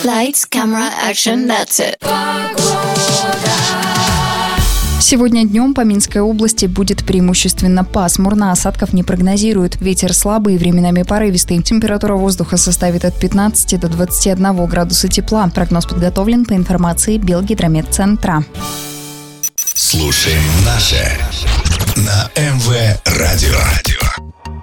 Lights, camera, action, that's it. Сегодня днем по Минской области будет преимущественно пасмурно, осадков не прогнозируют. Ветер слабый и временами порывистый. Температура воздуха составит от 15 до 21 градуса тепла. Прогноз подготовлен по информации Белгидрометцентра. Слушаем наше на МВ Радио.